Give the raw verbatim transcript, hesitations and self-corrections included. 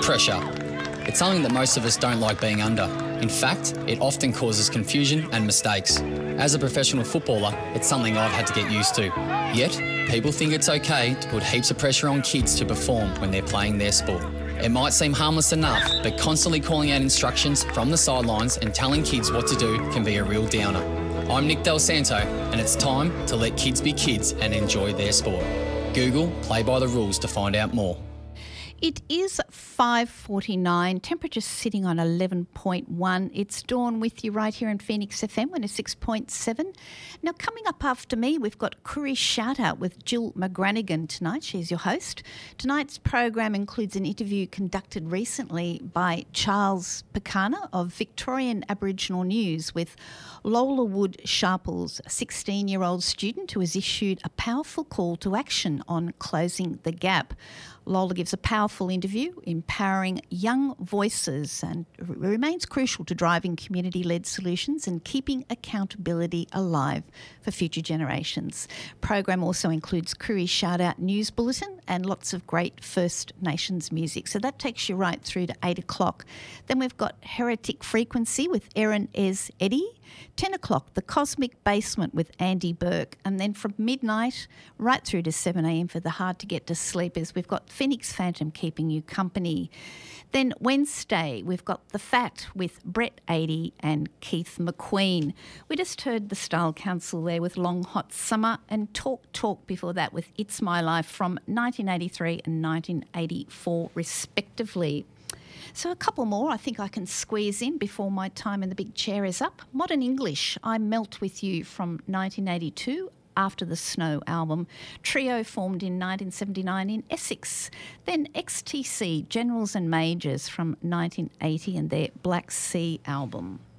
Pressure. It's something that most of us don't like being under. In fact, it often causes confusion and mistakes. As a professional footballer, it's something I've had to get used to. Yet, people think it's okay to put heaps of pressure on kids to perform when they're playing their sport. It might seem harmless enough, but constantly calling out instructions from the sidelines and telling kids what to do can be a real downer. I'm Nick Del Santo, and it's time to let kids be kids and enjoy their sport. Google Play by the Rules to find out more. It is five forty-nine, temperature sitting on eleven point one. It's Dawn with you right here in Phoenix F M, one oh six point seven. Now, coming up after me, we've got Koori Shout Out with Jill McGranigan tonight. She's your host. Tonight's program includes an interview conducted recently by Charles Picana of Victorian Aboriginal News with Lola Wood Sharples, a sixteen-year-old student who has issued a powerful call to action on closing the gap. Lola gives a powerful interview, empowering young voices, and remains crucial to driving community-led solutions and keeping accountability alive for future generations. Program also includes Koori Shout Out News Bulletin and lots of great First Nations music. So that takes you right through to eight o'clock. Then we've got Heretic Frequency with Erin Ez Eddy. ten o'clock, The Cosmic Basement with Andy Burke. And then from midnight right through to seven a.m. for the hard-to-get-to sleepers, we've got Phoenix Phantom keeping you company. Then Wednesday, we've got The Fat with Brett Adey and Keith McQueen. We just heard the Style Council there with Long Hot Summer, and Talk Talk before that with It's My Life from nineteen eighty-three and nineteen eighty-four respectively. So a couple more I think I can squeeze in before my time in the big chair is up. Modern English, I Melt With You from nineteen eighty-two, After the Snow album. Trio formed in nineteen seventy-nine in Essex. Then X T C, Generals and Majors from nineteen eighty and their Black Sea album.